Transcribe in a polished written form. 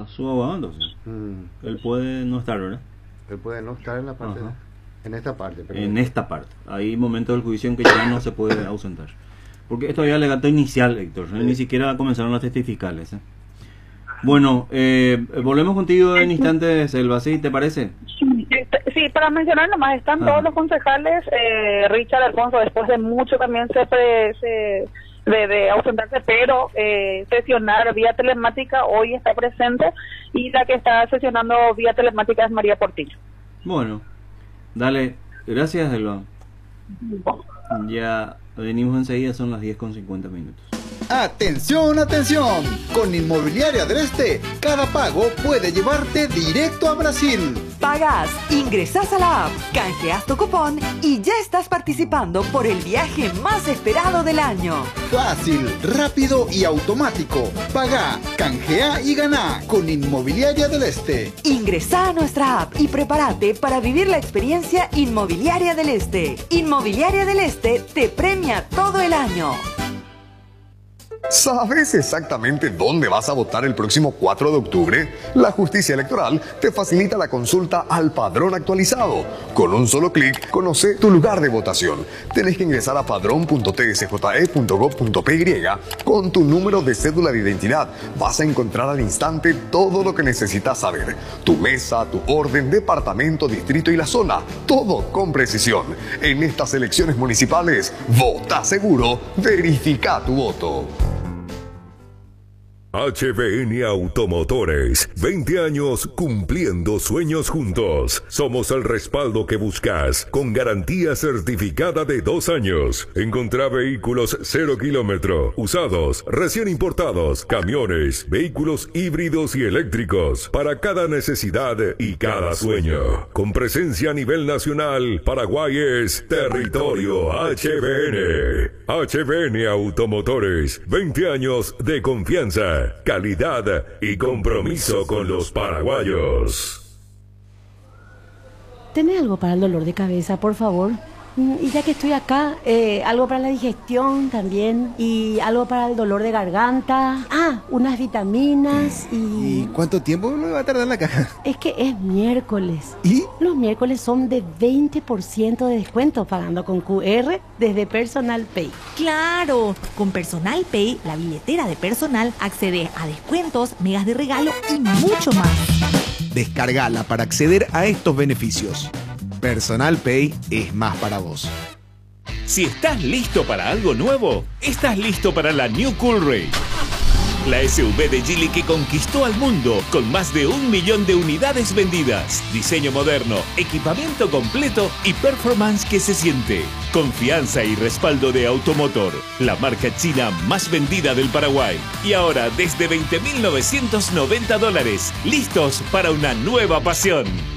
su abogado, entonces. Él puede no estar, ¿verdad? Él puede no estar en la parte, en esta parte. Pero en esta parte. Hay momentos del juicio en que ya no se puede ausentar. Porque esto ya es alegato inicial, Héctor. Ni siquiera comenzaron las testificales. Bueno, volvemos contigo en instantes, Selva, ¿sí? ¿Te parece? Sí, para mencionar nomás, están todos los concejales. Richard Alfonso, después de mucho también de ausentarse, pero sesionar vía telemática, hoy está presente, y la que está sesionando vía telemática es María Portillo. Bueno, dale, gracias, Selva. Ya venimos enseguida, son las 10:50. ¡Atención, atención! Con Inmobiliaria del Este, cada pago puede llevarte directo a Brasil. Pagas, ingresas a la app, canjeas tu cupón y ya estás participando por el viaje más esperado del año. Fácil, rápido y automático. Paga, canjea y gana con Inmobiliaria del Este. Ingresa a nuestra app y prepárate para vivir la experiencia Inmobiliaria del Este. Inmobiliaria del Este te premia todo el año. ¿Sabes exactamente dónde vas a votar el próximo 4 de octubre? La Justicia Electoral te facilita la consulta al padrón actualizado. Con un solo clic, conoce tu lugar de votación. Tenés que ingresar a padrón.tsje.gov.py con tu número de cédula de identidad. Vas a encontrar al instante todo lo que necesitas saber. Tu mesa, tu orden, departamento, distrito y la zona. Todo con precisión. En estas elecciones municipales, vota seguro, verifica tu voto. HBN Automotores, 20 años cumpliendo sueños juntos. Somos el respaldo que buscas, con garantía certificada de 2 años. Encontrá vehículos 0 kilómetro, usados, recién importados, camiones, vehículos híbridos y eléctricos, para cada necesidad y cada sueño. Con presencia a nivel nacional, Paraguay es territorio HBN. HBN Automotores, 20 años de confianza, calidad y compromiso con los paraguayos. ¿Tenés algo para el dolor de cabeza, por favor? Y ya que estoy acá, algo para la digestión también, y algo para el dolor de garganta, unas vitaminas y... ¿Y cuánto tiempo me va a tardar la caja? Es que es miércoles. ¿Y? Los miércoles son de 20% de descuento pagando con QR desde Personal Pay. ¡Claro! Con Personal Pay, la billetera de Personal, accedes a descuentos, megas de regalo y mucho más. Descargala para acceder a estos beneficios. Personal Pay es más para vos. Si estás listo para algo nuevo, estás listo para la New Coolray. La SUV de Geely que conquistó al mundo con más de 1 millón de unidades vendidas. Diseño moderno, equipamiento completo y performance que se siente. Confianza y respaldo de Automotor, la marca china más vendida del Paraguay. Y ahora desde $20.990, listos para una nueva pasión.